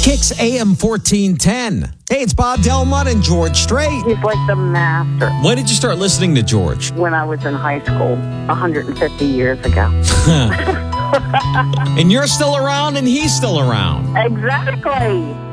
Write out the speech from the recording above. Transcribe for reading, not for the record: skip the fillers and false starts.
Kicks AM 1410. Hey, it's Bob Delmont and George Strait. He's like the master. When did you start listening to George? When I was in high school, 150 years ago. And you're still around and he's still around. Exactly.